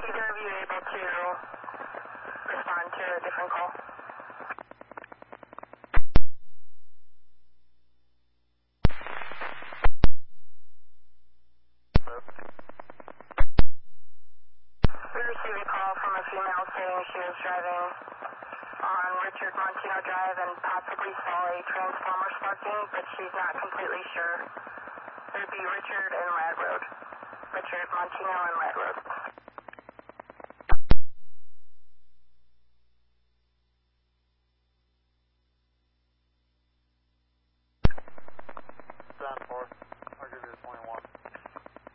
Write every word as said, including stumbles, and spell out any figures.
either of you able to respond to a different call? We received a call from a female saying she was driving on Richard Montino Drive and possibly saw a transformer sparking, but she's not completely sure. It would be Richard and Ladd Road. Richard Montino and Ladd Road.